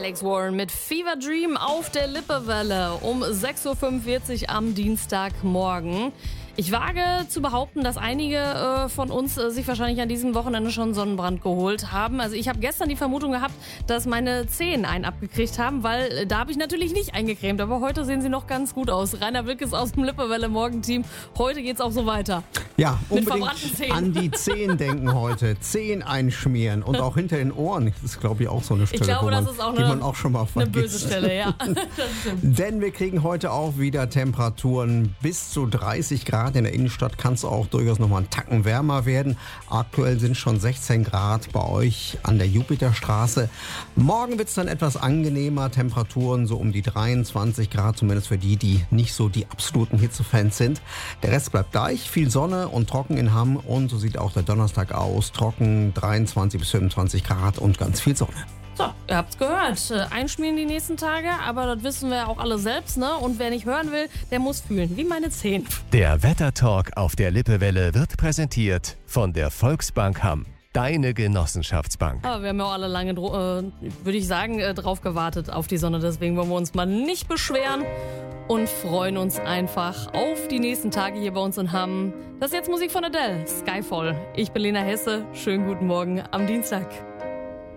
Alex Warren mit Fever Dream auf der Lippewelle um 6.45 Uhr am Dienstagmorgen. Ich wage zu behaupten, dass einige von uns sich wahrscheinlich an diesem Wochenende schon Sonnenbrand geholt haben. Also ich habe gestern die Vermutung gehabt, dass meine Zehen einen abgekriegt haben, weil da habe ich natürlich nicht eingecremt. Aber heute sehen sie noch ganz gut aus. Rainer Wilkes aus dem Lippewelle Morgenteam. Heute geht's auch so weiter. Ja, Mit unbedingt an die Zehen denken heute. Zehen einschmieren und auch hinter den Ohren. Das ist, glaube ich, auch so eine Stelle, Ich glaube, das ist auch die man auch schon mal eine vergisst. böse Stelle, ja. Das stimmt. Denn wir kriegen heute auch wieder Temperaturen bis zu 30 Grad. In der Innenstadt kann es auch durchaus noch mal einen Tacken wärmer werden. Aktuell sind schon 16 Grad bei euch an der Jupiterstraße. Morgen wird es dann etwas angenehmer. Temperaturen so um die 23 Grad, zumindest für die, die nicht so die absoluten Hitzefans sind. Der Rest bleibt gleich. Viel Sonne und trocken in Hamm. Und so sieht auch der Donnerstag aus. Trocken, 23 bis 25 Grad und ganz viel Sonne. So, ihr habt's gehört. Einschmieren die nächsten Tage, aber das wissen wir ja auch alle selbst, ne? Und wer nicht hören will, der muss fühlen, wie meine Zehen. Der Wettertalk auf der Lippewelle wird präsentiert von der Volksbank Hamm. Deine Genossenschaftsbank. Aber wir haben ja auch alle lange, würde ich sagen, drauf gewartet auf die Sonne. Deswegen wollen wir uns mal nicht beschweren und freuen uns einfach auf die nächsten Tage hier bei uns in Hamm. Das ist jetzt Musik von Adele, Skyfall. Ich bin Lena Hesse. Schönen guten Morgen am Dienstag.